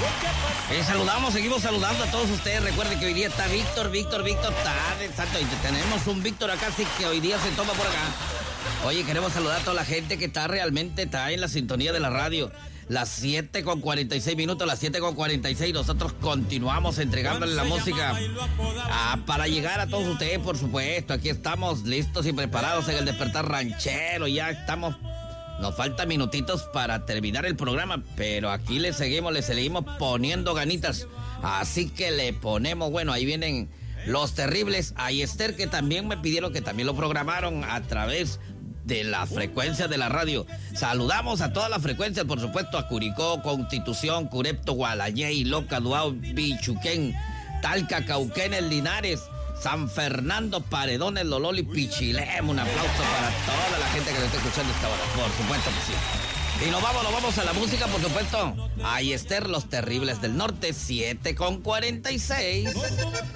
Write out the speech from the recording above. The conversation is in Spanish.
Seguimos saludando a todos ustedes. Recuerden que hoy día está Víctor está de santo. Y tenemos un Víctor acá, así que hoy día se toma por acá. Oye, queremos saludar a toda la gente que está en la sintonía de la radio. Las 7:46, las 7:46. Nosotros continuamos entregándole la música para llegar a todos ustedes, por supuesto. Aquí estamos listos y preparados en el Despertar Ranchero. Ya estamos. Nos faltan minutitos para terminar el programa, pero aquí le seguimos poniendo ganitas. Así que le ponemos, bueno, ahí vienen Los Terribles. A Esther, que también me pidieron que también lo programaron a través de la frecuencia de la radio. Saludamos a todas las frecuencias, por supuesto, a Curicó, Constitución, Curepto, Gualayey, Loca, Duao, Bichuquén, Talca, Cauquenes, Linares, San Fernando, Paredones, Lololi, Pichilemu. Un aplauso para toda la gente que lo está escuchando esta hora, por supuesto que sí. Y nos vamos a la música, por supuesto. Ahí Esther, Los Terribles del Norte, 7:46.